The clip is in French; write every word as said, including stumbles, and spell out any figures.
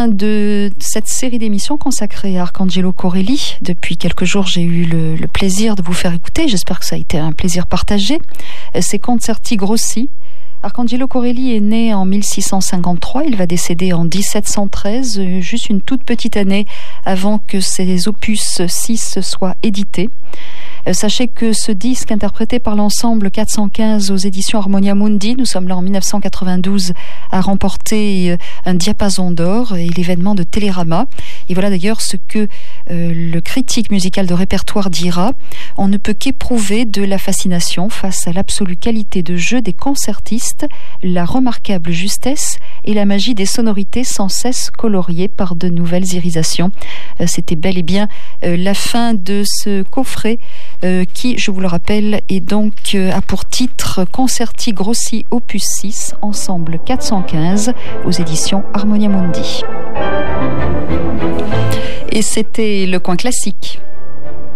fin de cette série d'émissions consacrée à Arcangelo Corelli. Depuis quelques jours, j'ai eu le, le plaisir de vous faire écouter. J'espère que ça a été un plaisir partagé. Ces concerti grossi. Arcangelo Corelli est né en mille six cent cinquante-trois, il va décéder en dix-sept cent treize, juste une toute petite année avant que ses opus six soient édités. Sachez que ce disque, interprété par l'ensemble quatre cent quinze aux éditions Harmonia Mundi, nous sommes là en mille neuf cent quatre-vingt-douze, a remporté un diapason d'or et l'événement de Télérama. Et voilà d'ailleurs ce que euh, le critique musical de répertoire dira. On ne peut qu'éprouver de la fascination face à l'absolue qualité de jeu des concertistes, la remarquable justesse et la magie des sonorités sans cesse coloriées par de nouvelles irisations. Euh, c'était bel et bien euh, la fin de ce coffret Euh, qui, je vous le rappelle, est donc euh, a pour titre Concerti Grossi Opus six, ensemble quatre cent quinze, aux éditions Harmonia Mundi. Et c'était le coin classique.